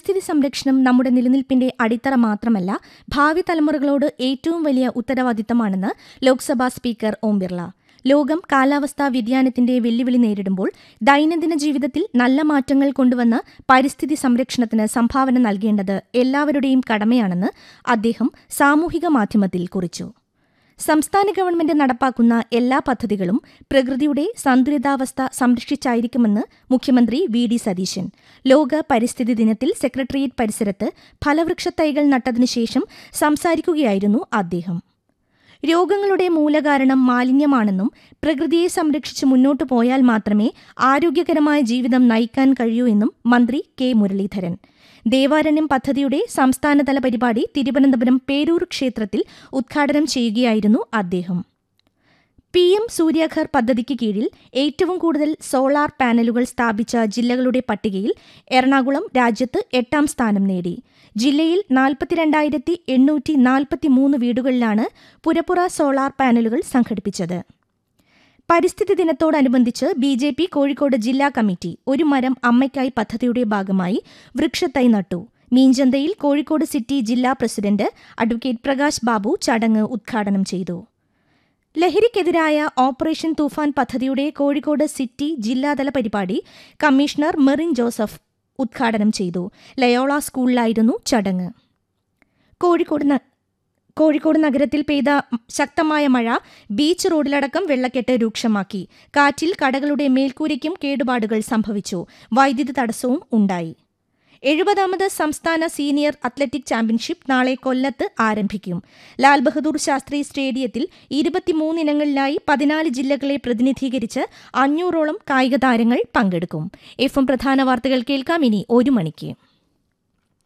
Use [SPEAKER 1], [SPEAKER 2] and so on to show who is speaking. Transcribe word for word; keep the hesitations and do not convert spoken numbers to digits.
[SPEAKER 1] പരിസ്ഥിതി സംരക്ഷണം നമ്മുടെ നിലനിൽപ്പിന്റെ അടിത്തറ മാത്രമല്ല, ഭാവി തലമുറകളോട് ഏറ്റവും വലിയ ഉത്തരവാദിത്തമാണെന്ന് ലോക്സഭാ സ്പീക്കർ ഓം ബിർള. ലോകം കാലാവസ്ഥാ വ്യതിയാനത്തിന്റെ വെല്ലുവിളി നേരിടുമ്പോൾ ദൈനംദിന ജീവിതത്തിൽ നല്ല മാറ്റങ്ങൾ കൊണ്ടുവന്ന് പരിസ്ഥിതി സംരക്ഷണത്തിന് സംഭാവന നൽകേണ്ടത് എല്ലാവരുടെയും കടമയാണെന്ന് അദ്ദേഹം സാമൂഹിക മാധ്യമത്തിൽ കുറിച്ചു. സംസ്ഥാന ഗവൺമെന്റ് നടപ്പാക്കുന്ന എല്ലാ പദ്ധതികളും പ്രകൃതിയുടെ സന്തുലിതാവസ്ഥ സംരക്ഷിച്ചായിരിക്കുമെന്ന് മുഖ്യമന്ത്രി വി ഡി സതീശൻ ലോക പരിസ്ഥിതി ദിനത്തിൽ സെക്രട്ടേറിയറ്റ് പരിസരത്ത് ഫലവൃക്ഷത്തൈകൾ നട്ടതിനുശേഷം സംസാരിക്കുകയായിരുന്നു അദ്ദേഹം. രോഗങ്ങളുടെ മൂലകാരണം മാലിന്യമാണെന്നും പ്രകൃതിയെ സംരക്ഷിച്ച് മുന്നോട്ടു പോയാൽ മാത്രമേ ആരോഗ്യകരമായ ജീവിതം നയിക്കാൻ കഴിയൂ എന്നും മന്ത്രി കെ മുരളീധരൻ. ദേവാരണ്യം പദ്ധതിയുടെ സംസ്ഥാനതല പരിപാടി തിരുവനന്തപുരം പേരൂർ ക്ഷേത്രത്തിൽ ഉദ്ഘാടനം ചെയ്യുകയായിരുന്നു അദ്ദേഹം. പി എം സൂര്യാഘർ പദ്ധതിക്ക് കീഴിൽ ഏറ്റവും കൂടുതൽ സോളാർ പാനലുകൾ സ്ഥാപിച്ച ജില്ലകളുടെ പട്ടികയിൽ എറണാകുളം രാജ്യത്ത് എട്ടാം സ്ഥാനം നേടി. ജില്ലയിൽ നാൽപ്പത്തിരണ്ടായിരത്തി എണ്ണൂറ്റി നാൽപ്പത്തിമൂന്ന് വീടുകളിലാണ് പുരപ്പുറ സോളാർ പാനലുകൾ സംഘടിപ്പിച്ചത്. പരിസ്ഥിതി ദിനത്തോടനുബന്ധിച്ച് ബി ജെ പി കോഴിക്കോട് ജില്ലാ കമ്മിറ്റി ഒരു മരം അമ്മയ്ക്കായി പദ്ധതിയുടെ ഭാഗമായി വൃക്ഷത്തൈ നട്ടു. മീഞ്ചന്തയിൽ കോഴിക്കോട് സിറ്റി ജില്ലാ പ്രസിഡന്റ് അഡ്വക്കേറ്റ് പ്രകാശ് ബാബു ചടങ്ങ് ഉദ്ഘാടനം ചെയ്തു. ലഹരിക്കെതിരായ ഓപ്പറേഷൻ തൂഫാൻ പദ്ധതിയുടെ കോഴിക്കോട് സിറ്റി ജില്ലാതല പരിപാടി കമ്മീഷണർ മെറിൻ ജോസഫ് ഉദ്ഘാടനം ചെയ്തു. ലയോള സ്കൂളിലായിരുന്നു ചടങ്ങ്. കോഴിക്കോട് കോഴിക്കോട് നഗരത്തിൽ പെയ്ത ശക്തമായ മഴ ബീച്ച് റോഡിലടക്കം വെള്ളക്കെട്ട് രൂക്ഷമാക്കി. കാറ്റിൽ കടകളുടെ മേൽക്കൂരയ്ക്കും കേടുപാടുകൾ സംഭവിച്ചു. വൈദ്യുതി തടസ്സവും ഉണ്ടായി. എഴുപതാമത് സംസ്ഥാന സീനിയർ അത്ലറ്റിക് ചാമ്പ്യൻഷിപ്പ് നാളെ കൊല്ലത്ത് ആരംഭിക്കും. ലാൽ ബഹദൂർ ശാസ്ത്രി സ്റ്റേഡിയത്തിൽ ഇരുപത്തിമൂന്ന് ഇനങ്ങളിലായി പതിനാല് ജില്ലകളെ പ്രതിനിധീകരിച്ച് അഞ്ഞൂറോളം കായിക താരങ്ങൾ പങ്കെടുക്കും. എഫ് എം പ്രധാന വാർത്തകൾ കേൾക്കാം ഇനി ഒരു മണിക്ക്.